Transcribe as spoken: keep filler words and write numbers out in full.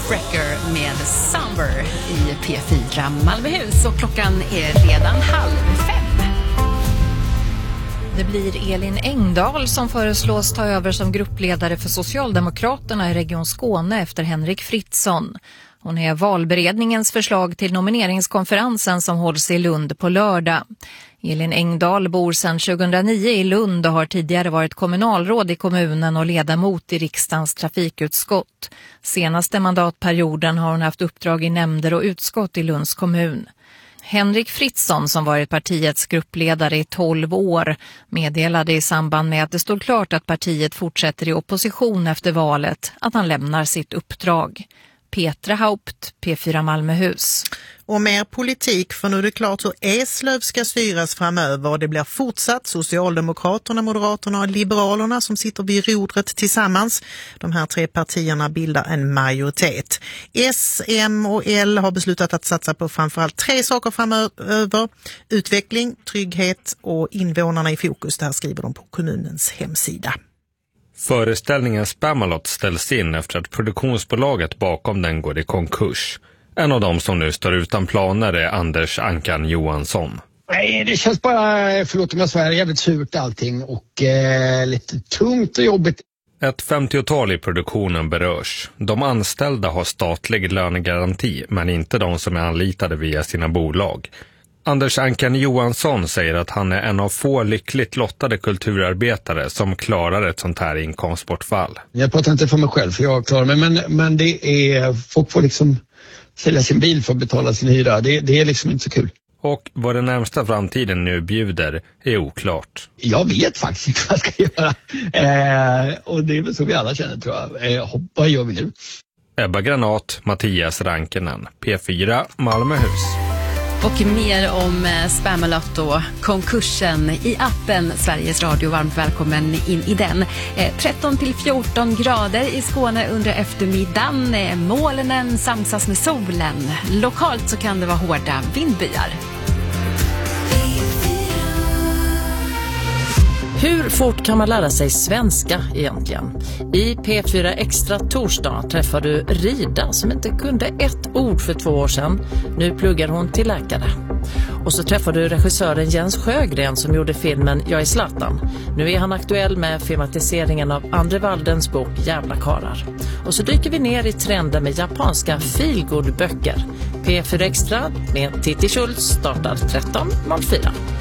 Wrecker med Summer i P fyra Malmöhus, och klockan är redan halv fem. Det blir Elin Engdahl som föreslås ta över som gruppledare för Socialdemokraterna i Region Skåne efter Henrik Fritzson. Hon är valberedningens förslag till nomineringskonferensen som hålls i Lund på lördag. Elin Engdahl bor sedan tjugohundranio i Lund och har tidigare varit kommunalråd i kommunen och ledamot i riksdagens trafikutskott. Senaste mandatperioden har hon haft uppdrag i nämnder och utskott i Lunds kommun. Henrik Fritzson, som varit partiets gruppledare i tolv år, meddelade i samband med att det stod klart att partiet fortsätter i opposition efter valet att han lämnar sitt uppdrag. Petra Haupt, P fyra Malmöhus. Och mer politik, för nu är det klart hur Eslöv ska styras framöver, och det blir fortsatt Socialdemokraterna, Moderaterna och Liberalerna som sitter vid rodret tillsammans. De här tre partierna bildar en majoritet. S, M och L har beslutat att satsa på framförallt tre saker framöver: utveckling, trygghet och invånarna i fokus. Det här skriver de på kommunens hemsida. Föreställningen Spamalot ställs in efter att produktionsbolaget bakom den går i konkurs. En av dem som nu står utan planer är Anders Ankan Johansson. Nej, det känns bara, förlåt om jag svär, jävligt surt allting och eh, lite tungt och jobbigt. Ett femtiotal i produktionen berörs. De anställda har statlig lönegaranti, men inte de som är anlitade via sina bolag. Anders Ankan Johansson säger att han är en av få lyckligt lottade kulturarbetare som klarar ett sånt här inkomstbortfall. Jag pratar inte för mig själv, för jag klarar mig, men, men det är, folk får liksom sälja sin bil för att betala sin hyra. Det, det är liksom inte så kul. Och vad den närmsta framtiden nu bjuder är oklart. Jag vet faktiskt inte vad jag ska göra. Eh, och det är väl så vi alla känner, tror jag. Eh, vad gör vi nu? Ebba Granat, Mattias Rankenen, P fyra Malmöhus. Och mer om Spamalot och konkursen i appen Sveriges Radio. Varmt välkommen in i den. tretton till fjorton grader i Skåne under eftermiddagen. Molnen samsas med solen. Lokalt så kan det vara hårda vindbyar. Hur fort kan man lära sig svenska egentligen? I P fyra Extra torsdag träffar du Rida som inte kunde ett ord för två år sedan. Nu pluggar hon till läkare. Och så träffar du regissören Jens Sjögren som gjorde filmen Jag är Zlatan. Nu är han aktuell med filmatiseringen av Andre Waldens bok Jävla karar. Och så dyker vi ner i trenden med japanska feelgood-böcker. P fyra Extra med Titti Schultz startar tretton noll fyra.